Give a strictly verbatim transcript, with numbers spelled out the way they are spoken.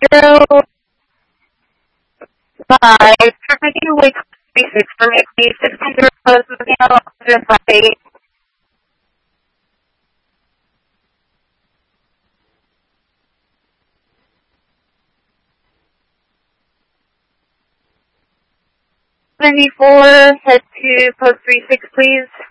zero five. For making a wake six for me, please. six hundred plus moving out one hundred five eight. seventy-four, head to post three six, please.